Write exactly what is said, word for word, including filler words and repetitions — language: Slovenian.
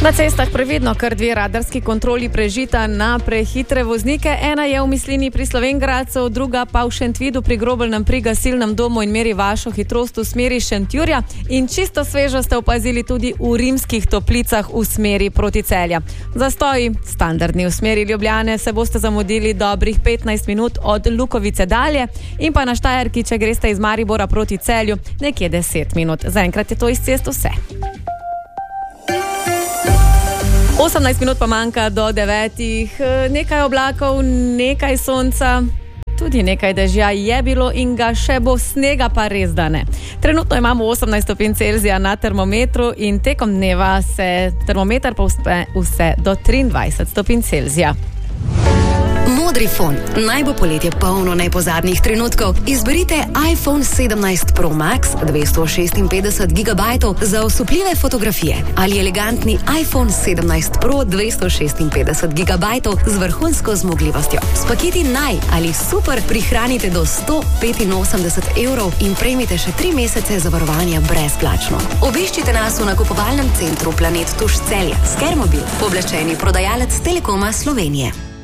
Na cestah previdno, kar dve radarski kontroli prežita na prehitre voznike. Ena je v Mislini pri Slovenj Gradcu, druga pa v Šentvidu pri Grobelnem pri gasilnem domu in meri vašo hitrost v smeri Šentjurja. In čisto svežo ste opazili tudi v Rimskih Toplicah v smeri proti Celja. Zastoji, standardni v smeri Ljubljane, se boste zamudili dobrih petnajst minut od Lukovice dalje in pa na Štajerki, če greste iz Maribora proti Celju, nekje deset minut. Zaenkrat je to iz cest vse. osemnajst minut pa manjka do devetih. Nekaj oblakov, nekaj sonca, tudi nekaj dežja je bilo in ga še bo, snega pa res da ne. Trenutno imamo osemnajst stopinj Celzija na termometru in tekom dneva se termometer povzpne vse do triindvajset stopinj Celzija. Modri fon. Naj bo poletje polno nepozabnih trenutkov. Izberite iPhone sedemnajst Pro Max dvesto šestinpetdeset gigabajtov za osupljive fotografije ali elegantni iPhone sedemnajst Pro dvesto šestinpetdeset gigabajtov z vrhunsko zmogljivostjo. S paketi naj ali super prihranite do sto petinosemdeset evrov in prejmite še tri mesece zavarovanja brezplačno. Obiščite nas v nakupovalnem centru Planet Tuš Celje. Skermobil, pooblaščeni prodajalec Telekoma Slovenije.